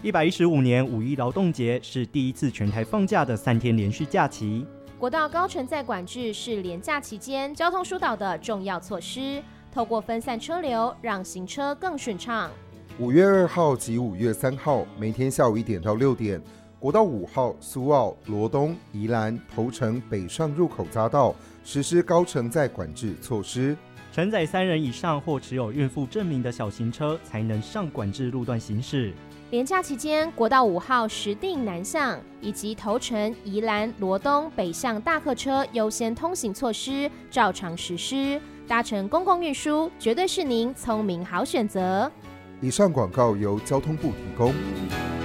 115年五一劳动节是第一次全台放假的3天连续假期。 国道高承载管制是连假期间交通疏导的重要措施，透过分散车流，让行车更顺畅。 5月2号及5月3号，每天下午1点到6点，国道5号苏澳、罗东、宜兰、头城北上入口匝道实施高承载管制措施。 承载3人以上或持有孕妇证明的小型车才能上管制路段行驶。 连假期间，国道5号石碇南向以及头城、宜兰、罗东北向大客车优先通行措施照常实施。搭乘公共运输绝对是您聪明好选择。 以上广告由交通部提供。